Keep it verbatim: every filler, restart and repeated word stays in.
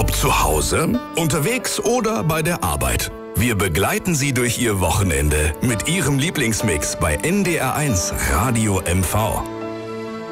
Ob zu Hause, unterwegs oder bei der Arbeit. Wir begleiten Sie durch Ihr Wochenende mit Ihrem Lieblingsmix bei N D R eins Radio M V.